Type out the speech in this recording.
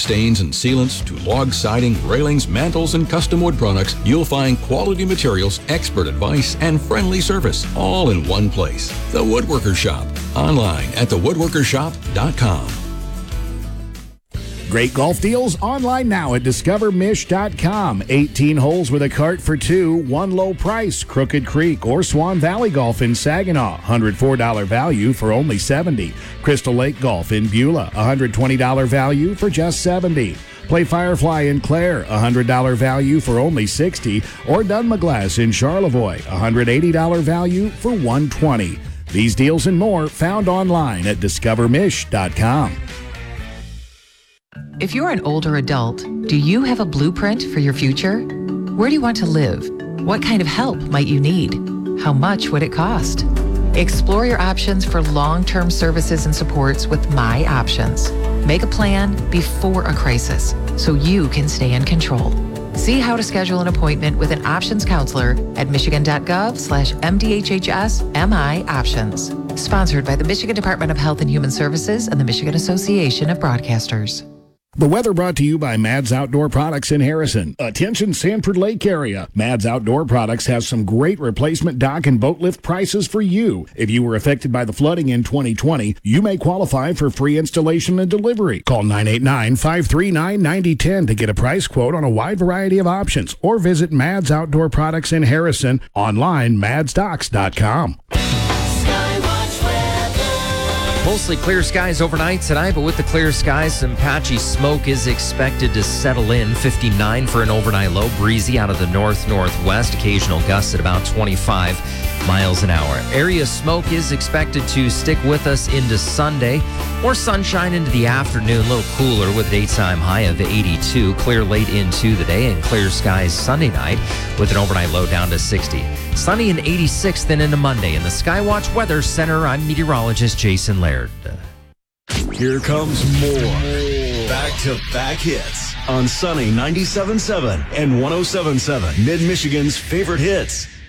stains and sealants to log siding, railings, mantles, and custom wood products, you'll find quality materials, expert advice, and friendly service all in one place. The Woodworker Shop. Online at thewoodworkershop.com. Great golf deals online now at discovermish.com. 18 holes with a cart for two, one low price. Crooked Creek or Swan Valley Golf in Saginaw, $104 value for only $70. Crystal Lake Golf in Beulah, $120 value for just $70. Play Firefly in Clare, $100 value for only $60. Or Dunmaglass in Charlevoix, $180 value for $120. These deals and more found online at discovermish.com. If you're an older adult, do you have a blueprint for your future? Where do you want to live? What kind of help might you need? How much would it cost? Explore your options for long-term services and supports with My Options. Make a plan before a crisis so you can stay in control. See how to schedule an appointment with an options counselor at michigan.gov/MDHHS-MI Options. Sponsored by the Michigan Department of Health and Human Services and the Michigan Association of Broadcasters. The weather brought to you by Mads Outdoor Products in Harrison. Attention Sanford Lake area. Mads Outdoor Products has some great replacement dock and boat lift prices for you. If you were affected by the flooding in 2020, you may qualify for free installation and delivery. Call 989-539-9010 to get a price quote on a wide variety of options, or visit Mads Outdoor Products in Harrison online, madsdocks.com. Mostly clear skies overnight tonight, but with the clear skies, some patchy smoke is expected to settle in. 59 for an overnight low, breezy out of the north-northwest, occasional gusts at about 25 miles an hour. Area smoke is expected to stick with us into Sunday. More sunshine into the afternoon, a little cooler with a daytime high of 82. Clear late into the day, and clear skies Sunday night with an overnight low down to 60. Sunny and 86 then into Monday. In the Skywatch Weather Center, I'm meteorologist Jason Laird. Here comes more back-to-back hits on Sunny 97.7 and 107.7, Mid-Michigan's favorite hits.